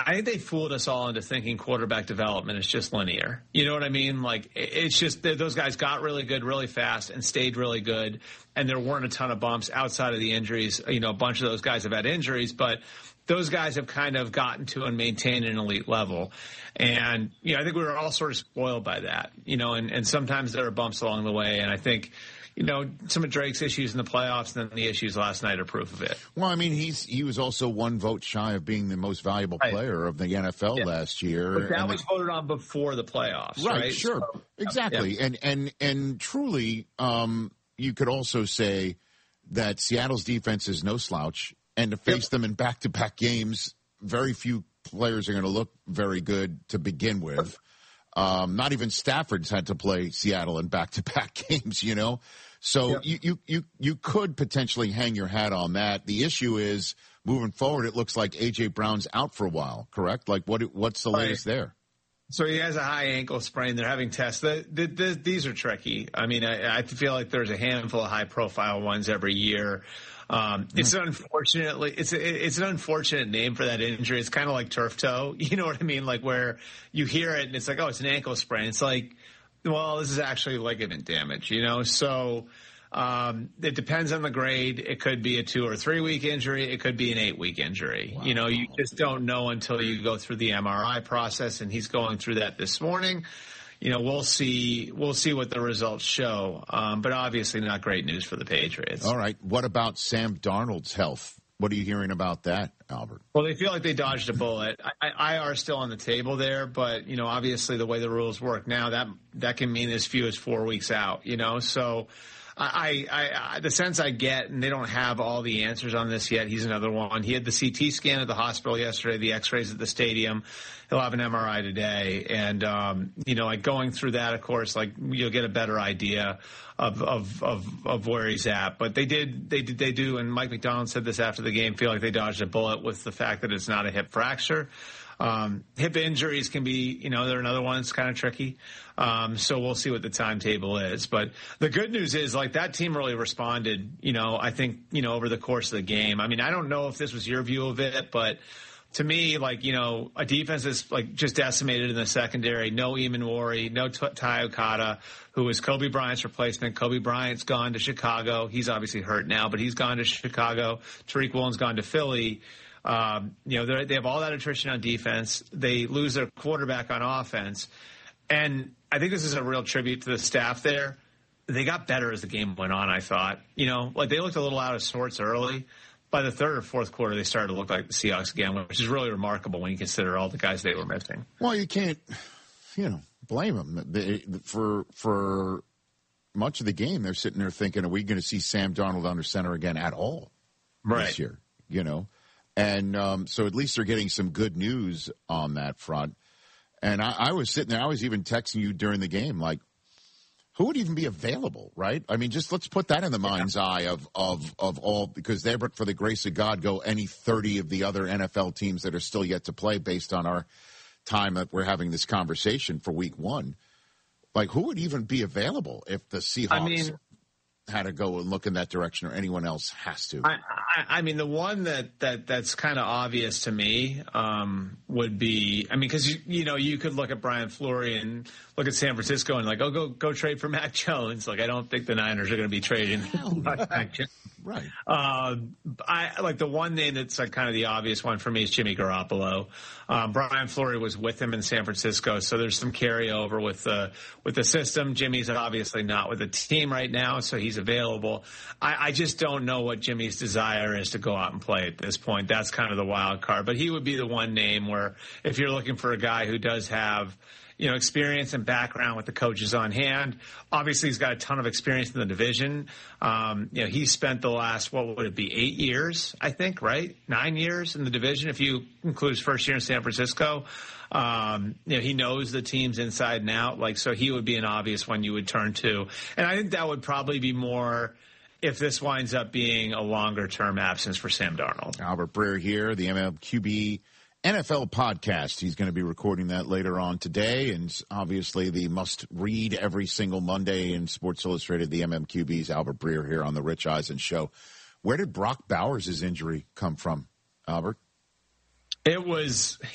I think they fooled us all into thinking quarterback development is just linear. You know what I mean? Like, it's just those guys got really good really fast and stayed really good, and there weren't a ton of bumps outside of the injuries. You know, a bunch of those guys have had injuries, but those guys have kind of gotten to and maintained an elite level. And, you know, I think we were all sort of spoiled by that, you know, and sometimes there are bumps along the way. And I think, you know, some of Drake's issues in the playoffs and then the issues last night are proof of it. Well, I mean, he was also one vote shy of being the most valuable player of the NFL last year. But that was voted on before the playoffs, right? Sure. So, exactly. Yeah. And truly, you could also say that Seattle's defense is no slouch. And to face them in back-to-back games, very few players are going to look very good to begin with. Not even Stafford's had to play Seattle in back-to-back games, you know. So you could potentially hang your hat on that. The issue is, moving forward, it looks like A.J. Brown's out for a while, correct? Like, what's the latest there? So he has a high ankle sprain. They're having tests. These are tricky. I mean, I feel like there's a handful of high-profile ones every year. It's an unfortunate name for that injury. It's kind of like turf toe. You know what I mean? Like, where you hear it and it's like, oh, it's an ankle sprain. It's like, well, this is actually ligament damage, you know? So, it depends on the grade. It could be a 2 or 3 week injury. It could be an 8-week injury. Wow. You know, you just don't know until you go through the MRI process, and he's going through that this morning. You know, we'll see what the results show. But obviously not great news for the Patriots. All right. What about Sam Darnold's health? What are you hearing about that, Albert? Well, they feel like they dodged a bullet. IR is still on the table there, but, you know, obviously the way the rules work now, that can mean as few as 4 weeks out, you know. So I the sense I get, and they don't have all the answers on this yet. He's another one. He had the CT scan at the hospital yesterday, the x-rays at the stadium. He'll have an MRI today. And, you know, like going through that, of course, like you'll get a better idea of where he's at. But they do, and Mike McDonald said this after the game, feel like they dodged a bullet with the fact that it's not a hip fracture. Hip injuries can be, you know, they're another one that's kind of tricky. So we'll see what the timetable is. But the good news is, like, that team really responded, you know, I think, you know, over the course of the game. I mean, I don't know if this was your view of it, but to me, like, you know, a defense is like just decimated in the secondary. No Eamon, no Ty Okada, who is Kobe Bryant's replacement. Kobe Bryant's gone to Chicago. He's obviously hurt now, but he's gone to Chicago. Tariq Woolen's gone to Philly. You know, they have all that attrition on defense. They lose their quarterback on offense. And I think this is a real tribute to the staff there. They got better as the game went on, I thought. You know, like they looked a little out of sorts early. By the third or fourth quarter, they started to look like the Seahawks again, which is really remarkable when you consider all the guys they were missing. Well, you can't, you know, blame them. For much of the game, they're sitting there thinking, are we going to see Sam Darnold under center again at all this year? You know? And so at least they're getting some good news on that front. And I was sitting there, I was even texting you during the game, like, who would even be available, right? I mean, just let's put that in the mind's eye of all, because they're, but for the grace of God, go any 30 of the other NFL teams that are still yet to play based on our time that we're having this conversation for week 1. Like, who would even be available if the Seahawks had to go and look in that direction, or anyone else has to? I mean, the one that's kind of obvious to me would be, I mean, because you know, you could look at Brian Fleury and look at San Francisco and like, oh, go trade for Mac Jones. Like, I don't think the Niners are going to be trading Mac Jones. Right. I like the one name that's like kind of the obvious one for me is Jimmy Garoppolo. Brian Fleury was with him in San Francisco, so there's some carryover with the system. Jimmy's obviously not with the team right now, so he's available. I just don't know what Jimmy's desire is to go out and play at this point. That's kind of the wild card. But he would be the one name where if you're looking for a guy who does have, you know, experience and background with the coaches on hand. Obviously, he's got a ton of experience in the division. You know, he spent the last, what would it be, 8 years, I think, right? 9 years in the division, if you include his first year in San Francisco. You know, he knows the teams inside and out. Like, so he would be an obvious one you would turn to. And I think that would probably be more if this winds up being a longer-term absence for Sam Darnold. Albert Breer here, the MLQB NFL podcast. He's going to be recording that later on today, and obviously the must-read every single Monday in Sports Illustrated, the MMQB's Albert Breer here on the Rich Eisen Show. Where did Brock Bowers' injury come from, Albert? It was